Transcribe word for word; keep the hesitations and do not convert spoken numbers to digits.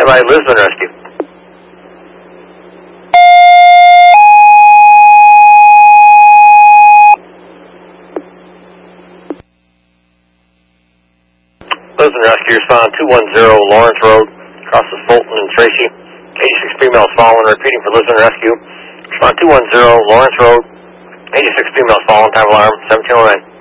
Stand by, Lisbon Rescue. Lisbon Rescue, respond two one zero Lawrence Road, crosses Fulton and Tracy. eighty-six females fallen, repeating for Lisbon Rescue. Respond two one zero Lawrence Road, eighty-six females fallen, time alarm, seventeen oh nine.